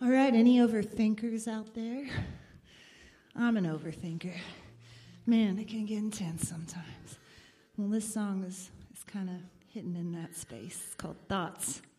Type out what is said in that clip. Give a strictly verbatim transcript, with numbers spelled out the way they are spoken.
All right, any overthinkers out there? I'm an overthinker. Man, it can get intense sometimes. Well, this song is, is kind of hitting in that space. It's called Thoughts.